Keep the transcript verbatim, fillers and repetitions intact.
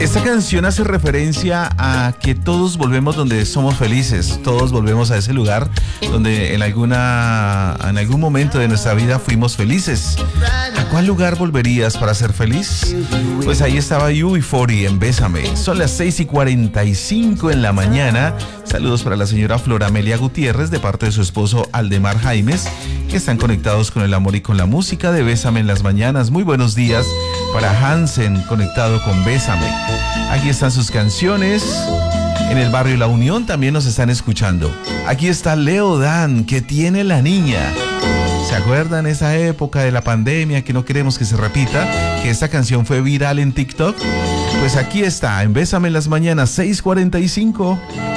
Esta canción hace referencia a que todos volvemos donde somos felices, todos volvemos a ese lugar donde en alguna en algún momento de nuestra vida fuimos felices. ¿A cuál lugar volverías para ser feliz? Pues ahí estaba U B cuarenta en Bésame. Son las seis y cuarenta y cinco en la mañana. Saludos para la señora Flora Amelia Gutiérrez de parte de su esposo Aldemar Jaimes, que están conectados con el amor y con la música de Bésame en las mañanas. Muy buenos días para Hansen, conectado con Bésame. Aquí están sus canciones. En el barrio La Unión también nos están escuchando. Aquí está Leo Dan, que tiene la niña. ¿Se acuerdan esa época de la pandemia que no queremos que se repita? Que esta canción fue viral en TikTok. Pues aquí está, en Bésame en las mañanas, seis cuarenta y cinco.